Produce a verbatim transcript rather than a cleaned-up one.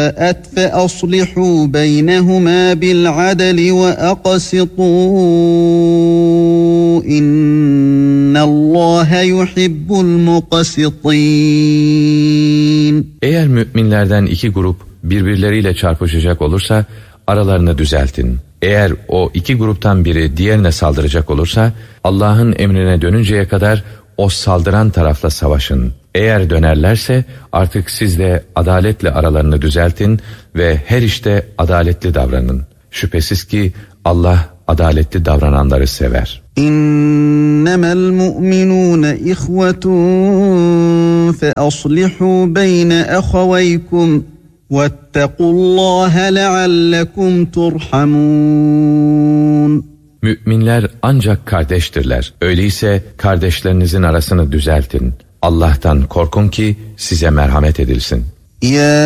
اساءت فاصلحوا بينهما بالعدل واقسطوا ان الله يحب المقسطين. Eğer müminlerden iki grup birbirleriyle çarpışacak olursa aralarını düzeltin. Eğer o iki gruptan biri diğerine saldıracak olursa Allah'ın emrine dönünceye kadar o saldıran tarafla savaşın. Eğer dönerlerse artık siz de adaletle aralarını düzeltin ve her işte adaletli davranın. Şüphesiz ki Allah adaletli davrananları sever. İnnemel mu'minûne ihvetun fe aslihû beyne ahavaykum vettequllâhe leallekum turhamûn. Müminler ancak kardeştirler. Öyleyse kardeşlerinizin arasını düzeltin. Allah'tan korkun ki size merhamet edilsin. Ya